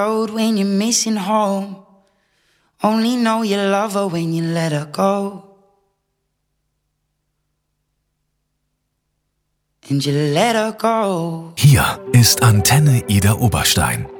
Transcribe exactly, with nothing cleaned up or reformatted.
Road when you're missing home. Only know you love her when you let her go. And you let her go. Hier ist Antenne Ida Oberstein.